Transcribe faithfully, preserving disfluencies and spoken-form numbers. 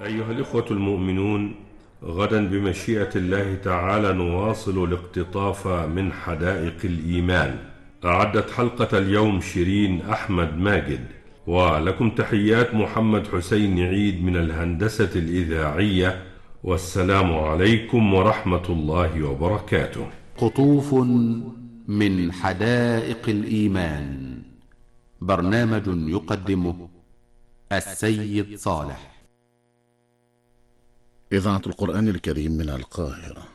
أيها الإخوة المؤمنون، غدا بمشيئة الله تعالى نواصل الاقتطاف من حدائق الإيمان. أعدت حلقة اليوم شيرين أحمد ماجد، ولكم تحيات محمد حسين عيد من الهندسة الإذاعية، والسلام عليكم ورحمة الله وبركاته. قطوف من حدائق الإيمان، برنامج يقدمه السيد صالح. إذاعة القرآن الكريم من القاهرة.